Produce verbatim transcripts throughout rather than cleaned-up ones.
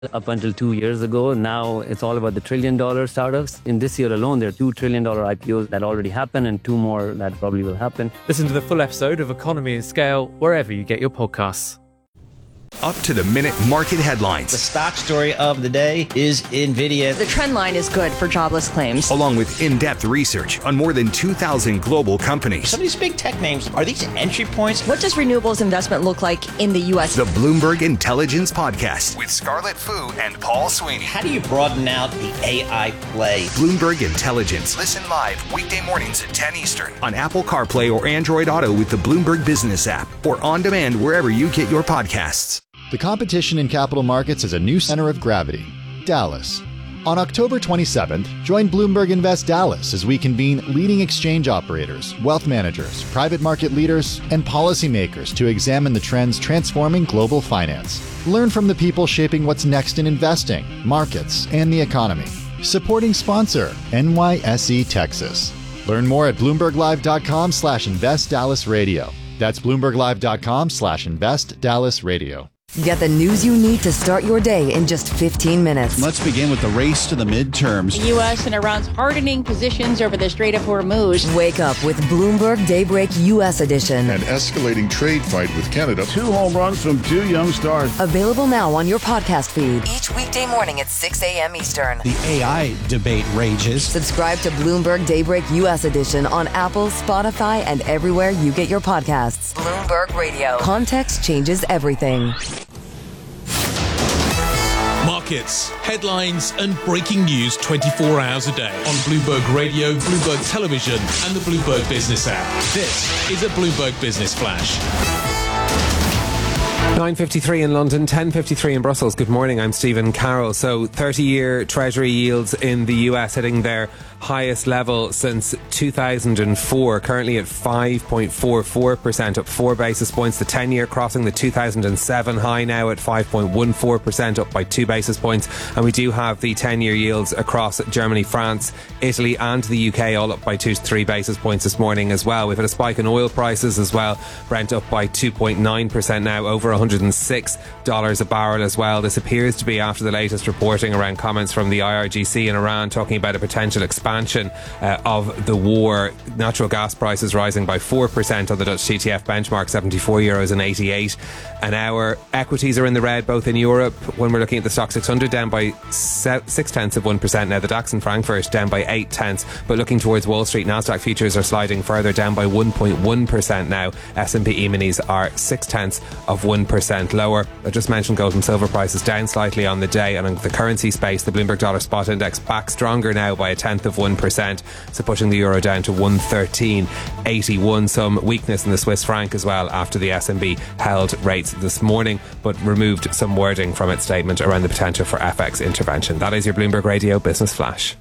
up until two years ago. Now it's all about the trillion dollar startups. In this year alone, there are two trillion dollar I P Os that already happened and two more that probably will happen. Listen to the full episode of Economy and Scale wherever you get your podcasts. Up to the minute market headlines. The stock story of the day is NVIDIA. The trend line is good for jobless claims. Along with in-depth research on more than two thousand global companies. Some of these big tech names, are these entry points? What does renewables investment look like in the U S? The Bloomberg Intelligence Podcast with Scarlett Fu and Paul Sweeney. How do you broaden out the A I play? Bloomberg Intelligence. Listen live weekday mornings at ten Eastern on Apple CarPlay or Android Auto with the Bloomberg Business app or on demand wherever you get your podcasts. The competition in capital markets is a new center of gravity, Dallas. On October twenty-seventh, join Bloomberg Invest Dallas as we convene leading exchange operators, wealth managers, private market leaders, and policymakers to examine the trends transforming global finance. Learn from the people shaping what's next in investing, markets, and the economy. Supporting sponsor, N Y S E Texas. Learn more at bloomberglive.com slash invest Dallas radio. That's bloomberglive.com slash invest Dallas radio. Get the news you need to start your day in just fifteen minutes. Let's begin with the race to the midterms. The U S and Iran's hardening positions over the Strait of Hormuz. Wake up with Bloomberg Daybreak U S edition. An escalating trade fight with Canada. Two home runs from two young stars. Available now on your podcast feed. Each weekday morning at six a.m. Eastern. The A I debate rages. Subscribe to Bloomberg Daybreak U S edition on Apple, Spotify, and everywhere you get your podcasts. Bloomberg Radio. Context changes everything. Markets, headlines, and breaking news twenty-four hours a day on Bloomberg Radio, Bloomberg Television, and the Bloomberg Business app. This is a Bloomberg Business Flash. nine fifty-three in London, ten fifty-three in Brussels. Good morning, I'm Stephen Carroll. So thirty-year Treasury yields in the U S hitting their highest level since two thousand four, currently at five point four four percent, up four basis points. The ten-year crossing the two thousand seven high now at five point one four percent, up by two basis points. And we do have the ten-year yields across Germany, France, Italy and the U K all up by two to three basis points this morning as well. We've had a spike in oil prices as well. Brent up by two point nine percent now, over one hundred six dollars a barrel as well. This appears to be after the latest reporting around comments from the I R G C in Iran talking about a potential expansion uh, of the war. Natural gas prices rising by four percent on the Dutch T T F benchmark, seventy-four euros and eighty-eight an hour. Equities are in the red both in Europe. When we're looking at the Stoxx six hundred, down by six tenths of one percent now. The DAX in Frankfurt down by eight tenths. But looking towards Wall Street, Nasdaq futures are sliding further, down by one point one percent now. S and P E-minis are six tenths of one percent lower. I just mentioned gold and silver prices down slightly on the day, and on the currency space, the Bloomberg Dollar Spot Index back stronger now by a tenth of one percent, so pushing the euro down to one thirteen eighty-one. Some weakness in the Swiss franc as well after the S N B held rates this morning, but removed some wording from its statement around the potential for F X intervention. That is your Bloomberg Radio Business Flash.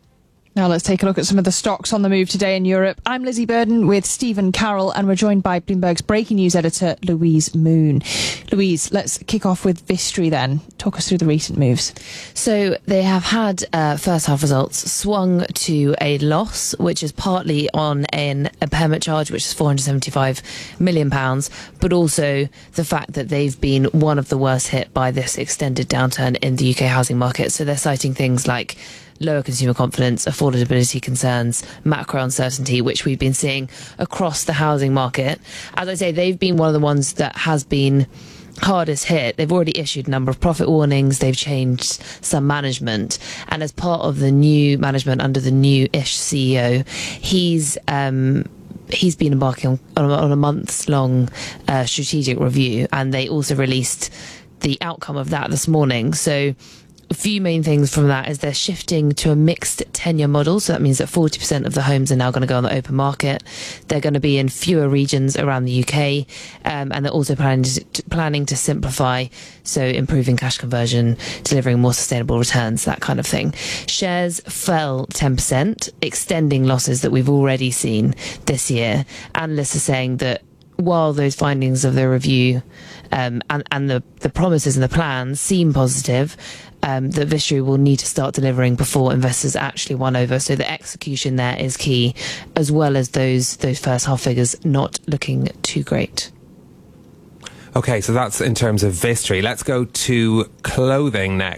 Now let's take a look at some of the stocks on the move today in Europe. I'm Lizzie Burden with Stephen Carroll, and we're joined by Bloomberg's breaking news editor, Louise Moon. Louise, let's kick off with Vistry then. Talk us through the recent moves. So they have had uh, first half results swung to a loss, which is partly on an impairment charge, which is four hundred seventy-five million pounds, but also the fact that they've been one of the worst hit by this extended downturn in the U K housing market. So they're citing things like lower consumer confidence, affordability concerns, macro uncertainty, which we've been seeing across the housing market. As I say, they've been one of the ones that has been hardest hit. They've already issued a number of profit warnings. They've changed some management. And as part of the new management under the new-ish C E O, he's... Um, He's been embarking on, on, a, on a months-long uh, strategic review, and they also released the outcome of that this morning. So a few main things from that is they're shifting to a mixed tenure model. So that means that forty percent of the homes are now going to go on the open market. They're going to be in fewer regions around the U K. Um, and they're also planning to, planning to simplify. So improving cash conversion, delivering more sustainable returns, that kind of thing. Shares fell ten percent, extending losses that we've already seen this year. Analysts are saying that while those findings of the review um, and, and the, the promises and the plans seem positive, um, that Vistry will need to start delivering before investors actually won over. So the execution there is key, as well as those those first half figures not looking too great. Okay, so that's in terms of Vistry. Let's go to clothing next.